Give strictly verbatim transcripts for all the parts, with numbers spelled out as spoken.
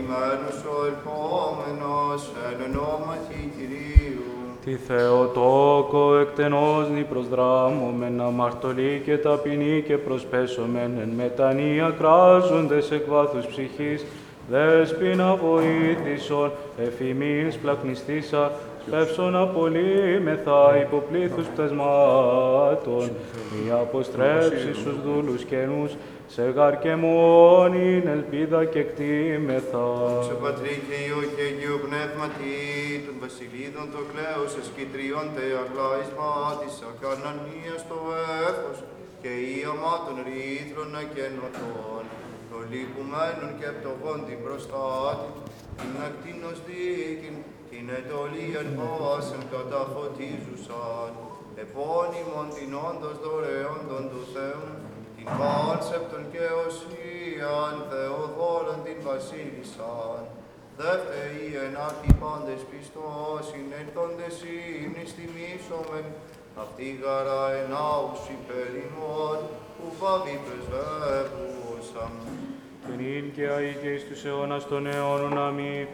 Ευλογημένος ο ερχόμενος, εν ονόματι Κυρίου. Τη Θεοτόκο εκτενώς νηπροσδράμωμεν, αμαρτωλοί και ταπεινοί και προσπέσομεν, εν μετανία κράζοντες εκ βάθους ψυχής, δέσποινα βοήθησον, εφημείς πλακνιστήσα, σπεύσον απολύμεθα υποπλήθους πτεσμάτων, μη αποστρέψεις στους δούλους καινούς, σε γάρ και μόνην ελπίδα και κτήμεθα. Σε Πατρί και Υιό και Αγίου Πνεύματι, των βασιλίδων το κλαίος, εσκυτριών τε αγλάισμα της ακανανίας το έφος, και η αμάτων ρήθρων ακενωτών, των λικουμένων και πτωχών την προστάτη, την ακτίνος δίκην, την εντολίαν πάσεν καταφωτίζουσαν, επώνυμον την όντως δωρεόντων του Θεού, την πάλσεπτον και οσίαν Θεοδόραν την βασίλισσαν. Δεύτερη ενάρτη πάντες πιστός, συνέλθοντες ύμνης τιμήσομεν, αυτή γαρά ενάους υπέρ ημών, που πάβει πρεσβεύουσαν. Νυν και αεί και εις τους αιώνας των αιώνων αμήν,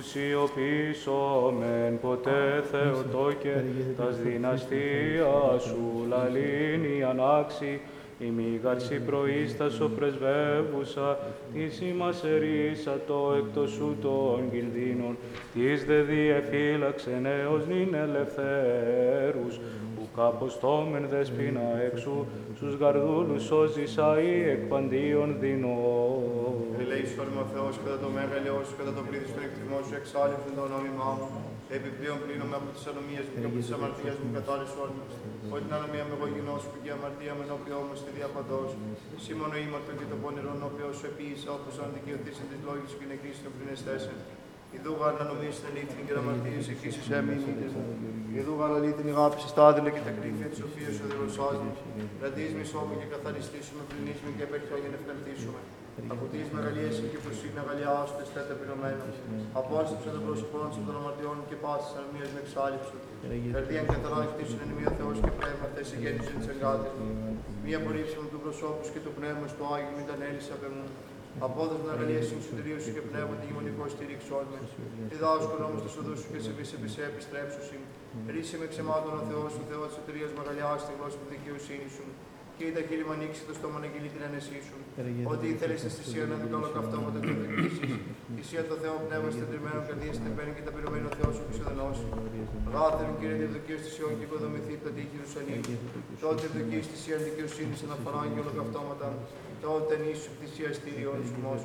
ουσιοποιήσομεν ποτέ Θεοτόκε, τας δυναστεία σου λαλήν η ανάξη, η μη γαρσή προίστας ο πρεσβεύουσα, της ημάς ερίσατο εκτός σου των κινδύνων, της δε διεφύλαξεν έως νυν ελευθέρους, που κάποστόμεν δεσποινα έξου, στους γαρδούλους σώζεις αεί εκ παντίων δεινών. Ελέησον με ο Θεός κατά το μέγαλαιό σου, κατά το πλήθος του εκτιμός σου, εξάλληφθεν το όνομά μου. Επιπλέον πλύνομαι από τις ανομίες μου και από τις αμαρτίες μου κατάλυσον μου. Ότι την ανομία με εγώ γινώ σου και η αμαρτία με ενώπιό μου στη διαπαντός. Εσύ μόνο ήμαρτον και το πόνιρο ενώπιό σου επίησα, όπως αν δικαιωθήσεν της λόγης σου και νεκρής των πληνεστέσεν. Ιδού γάρ να νομίσεις την αλήθεια και να αμαρτίες εκείσεις έμει η μήτες μου. Ιδού γάρ αλήθην η αγάπη στα άδειλα και τα κρύφια της σοφίας σου δροσάς μου. Ραντείς με σώμα και καθαριστήσουμε, πλυνείς με και επέκτημα για να ευχαριστήσουμε. Από τις μεγαλίες και προσύνη αγαλιάσου τες τέτα πυρωμένο. Απόστεψε τον πρόσωπόν σου των αμαρτιών και πάσης ανομίας με εξάλληψου. Καρδίαν καθαρά χτίσουν εν μία Θεός και πνεύμα αυτές εγέννησαν τις εγκάτες μου. Μία απορρίψη μου του προσώπου και του πνεύμα στο Άγιο μην τα ανέλησα απ' εμού. Απόδοσμεν αγαλίες συμψητερίου σου και πνεύμα τη γεμονικό στήριξόν με. Διδάσκον όμως τους οδούς σου και σε βίσε βίσε επιστρέψουσιν. Ρίσε με ξεμάτων ο Θεός σου, Θεό της σωτηρίας μαγαλιάς τη γλώσσα του δικαιοσύνη σου. Και η τα χείλη μου ανοίξει το στόμα να αγγείλει την ανεσή σου. Ότι ήθελε στη θυσία να μην κάνω καυτόματα του εκδικήσεις. Θυσία το Θεό πνεύμα στεντριμμένο καρδία στην επένη και ταπεινωμένο Θεό σου πισοδενώσει. Αγάθερον κύριε τη ευδοκία τη Ιών και οικοδομηθεί τα τείχη Ιερουσαλήμ. Τότε ευδοκία τη θυσία δικαιοσύνη αναφορά και ολοκαυτόματα. Τότε νήσου θυσία στήριον σου μόσου.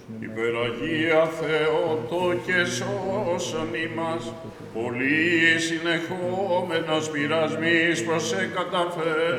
Υπεραγία Θεότο και σώσον ημάς, πολύ συνεχόμενος πειρασμής προς εκαταφέρον.